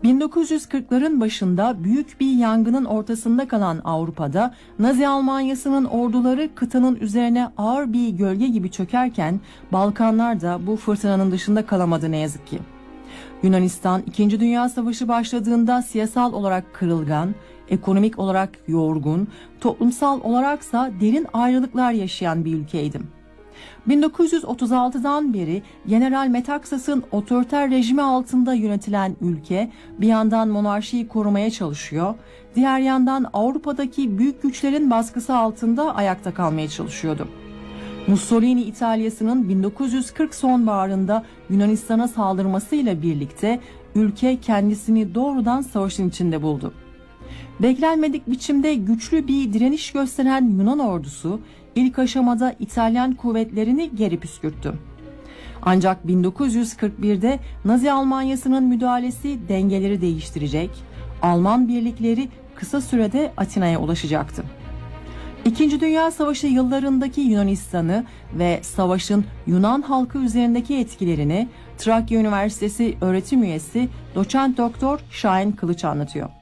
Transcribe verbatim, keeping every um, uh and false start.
bin dokuz yüz kırkların başında büyük bir yangının ortasında kalan Avrupa'da Nazi Almanyası'nın orduları kıtanın üzerine ağır bir gölge gibi çökerken Balkanlar da bu fırtınanın dışında kalamadı ne yazık ki. Yunanistan İkinci Dünya Savaşı başladığında siyasal olarak kırılgan, ekonomik olarak yorgun, toplumsal olaraksa derin ayrılıklar yaşayan bir ülkeydi. bin dokuz yüz otuz altıdan beri General Metaxas'ın otoriter rejimi altında yönetilen ülke bir yandan monarşiyi korumaya çalışıyor, diğer yandan Avrupa'daki büyük güçlerin baskısı altında ayakta kalmaya çalışıyordu. Mussolini İtalya'sının bin dokuz yüz kırk sonbaharında Yunanistan'a saldırmasıyla birlikte ülke kendisini doğrudan savaşın içinde buldu. Beklenmedik biçimde güçlü bir direniş gösteren Yunan ordusu ilk aşamada İtalyan kuvvetlerini geri püskürttü. Ancak bin dokuz yüz kırk birde Nazi Almanyası'nın müdahalesi dengeleri değiştirecek, Alman birlikleri kısa sürede Atina'ya ulaşacaktı. İkinci Dünya Savaşı yıllarındaki Yunanistan'ı ve savaşın Yunan halkı üzerindeki etkilerini Trakya Üniversitesi öğretim üyesi Doçent Doktor Şahin Kılıç anlatıyor.